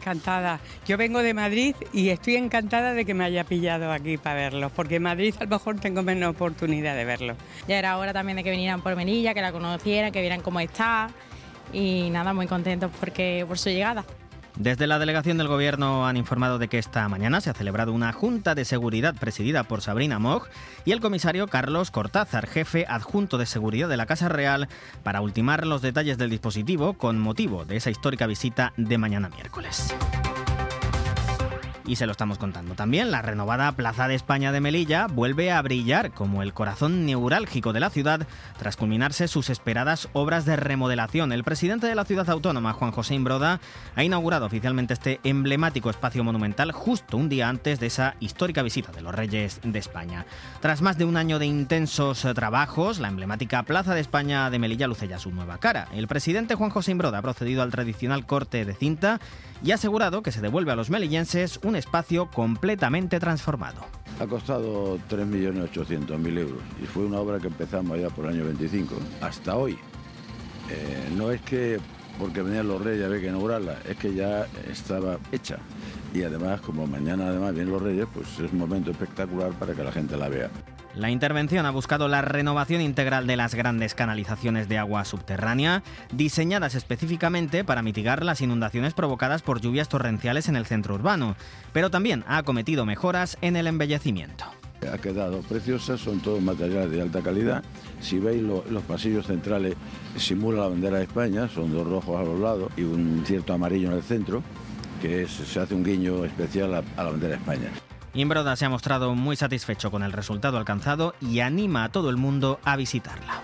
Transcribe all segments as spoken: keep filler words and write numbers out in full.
encantada. Yo vengo de Madrid y estoy encantada de que me haya pillado aquí para verlos, porque en Madrid a lo mejor tengo menos oportunidad de verlos. Ya era hora también de que vinieran por Melilla, que la conocieran, que vieran cómo está y nada, muy contentos porque por su llegada. Desde la delegación del Gobierno han informado de que esta mañana se ha celebrado una junta de seguridad presidida por Sabrina Moch y el comisario Carlos Cortázar, jefe adjunto de seguridad de la Casa Real, para ultimar los detalles del dispositivo con motivo de esa histórica visita de mañana miércoles. Y se lo estamos contando también, la renovada Plaza de España de Melilla vuelve a brillar como el corazón neurálgico de la ciudad tras culminarse sus esperadas obras de remodelación. El presidente de la ciudad autónoma, Juan José Imbroda, ha inaugurado oficialmente este emblemático espacio monumental justo un día antes de esa histórica visita de los Reyes de España. Tras más de un año de intensos trabajos, la emblemática Plaza de España de Melilla luce ya su nueva cara. El presidente Juan José Imbroda ha procedido al tradicional corte de cinta y ha asegurado que se devuelve a los melillenses un espacio completamente transformado. Ha costado tres millones ochocientos mil euros y fue una obra que empezamos allá por el año veinticinco. Hasta hoy, eh, no es que porque venían los Reyes había que inaugurarla, es que ya estaba hecha. Y además, como mañana además vienen los Reyes, pues es un momento espectacular para que la gente la vea. La intervención ha buscado la renovación integral de las grandes canalizaciones de agua subterránea, diseñadas específicamente para mitigar las inundaciones provocadas por lluvias torrenciales en el centro urbano, pero también ha acometido mejoras en el embellecimiento. Ha quedado preciosa, son todos materiales de alta calidad. Si veis lo, los pasillos centrales simula la bandera de España, son dos rojos a los lados y un cierto amarillo en el centro, que es, se hace un guiño especial a, a la bandera de España. Imbroda se ha mostrado muy satisfecho con el resultado alcanzado y anima a todo el mundo a visitarla.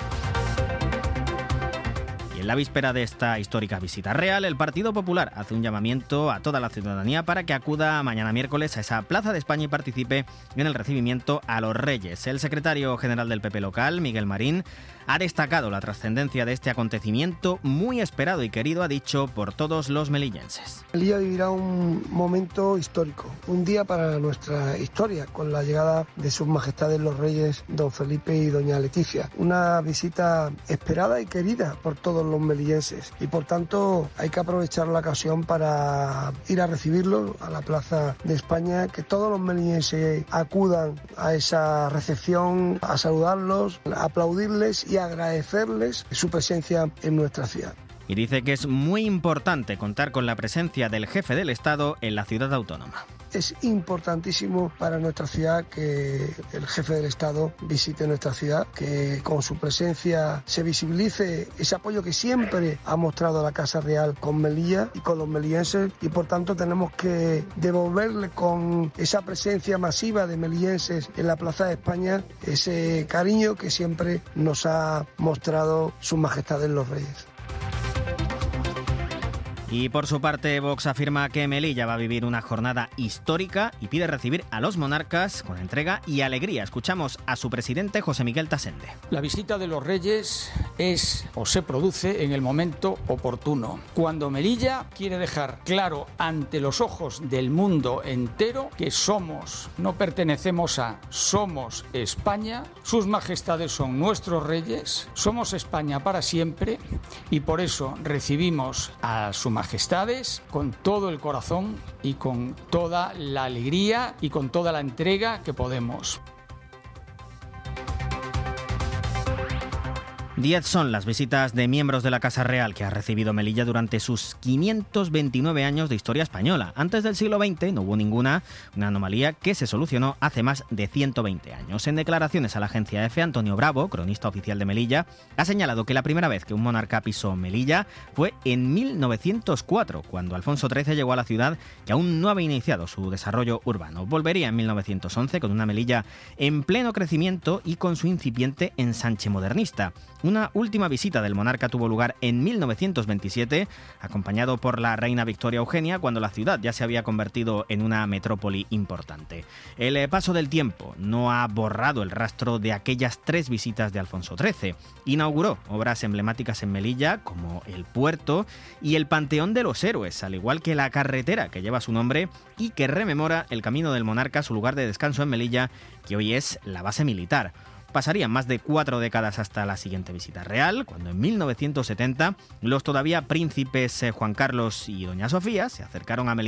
Y en la víspera de esta histórica visita real, el Partido Popular hace un llamamiento a toda la ciudadanía para que acuda mañana miércoles a esa Plaza de España y participe en el recibimiento a los Reyes. El secretario general del P P local, Miguel Marín, ha destacado la trascendencia de este acontecimiento muy esperado y querido, ha dicho, por todos los melillenses. Melilla vivirá un momento histórico, un día para nuestra historia, con la llegada de sus majestades los Reyes Don Felipe y Doña Leticia. Una visita esperada y querida por todos los melillenses y por tanto hay que aprovechar la ocasión para ir a recibirlos a la Plaza de España, que todos los melillenses acudan a esa recepción, a saludarlos, a aplaudirles y agradecerles su presencia en nuestra ciudad. Y dice que es muy importante contar con la presencia del jefe del Estado en la ciudad autónoma. Es importantísimo para nuestra ciudad que el jefe del Estado visite nuestra ciudad, que con su presencia se visibilice ese apoyo que siempre ha mostrado la Casa Real con Melilla y con los melillenses, y por tanto tenemos que devolverle con esa presencia masiva de melillenses en la Plaza de España ese cariño que siempre nos ha mostrado sus majestades los Reyes. Y por su parte, Vox afirma que Melilla va a vivir una jornada histórica y pide recibir a los monarcas con entrega y alegría. Escuchamos a su presidente, José Miguel Tasende. La visita de los Reyes es o se produce en el momento oportuno, cuando Melilla quiere dejar claro ante los ojos del mundo entero que somos, no pertenecemos a, somos España, sus majestades son nuestros reyes, somos España para siempre y por eso recibimos a su majestades con todo el corazón y con toda la alegría y con toda la entrega que podemos. Diez son las visitas de miembros de la Casa Real que ha recibido Melilla durante sus quinientos veintinueve años de historia española. Antes del siglo veinte no hubo ninguna, una anomalía que se solucionó hace más de ciento veinte años. En declaraciones a la agencia EFE, Antonio Bravo, cronista oficial de Melilla, ha señalado que la primera vez que un monarca pisó Melilla fue en mil novecientos cuatro, cuando Alfonso trece llegó a la ciudad que aún no había iniciado su desarrollo urbano. Volvería en mil novecientos once con una Melilla en pleno crecimiento y con su incipiente ensanche modernista. Una última visita del monarca tuvo lugar en mil novecientos veintisiete, acompañado por la reina Victoria Eugenia, cuando la ciudad ya se había convertido en una metrópoli importante. El paso del tiempo no ha borrado el rastro de aquellas tres visitas de Alfonso trece. Inauguró obras emblemáticas en Melilla, como el puerto y el Panteón de los Héroes, al igual que la carretera que lleva su nombre y que rememora el camino del monarca, su lugar de descanso en Melilla, que hoy es la base militar. Pasarían más de cuatro décadas hasta la siguiente visita real, cuando en mil novecientos setenta los todavía príncipes Juan Carlos y Doña Sofía se acercaron a Melilla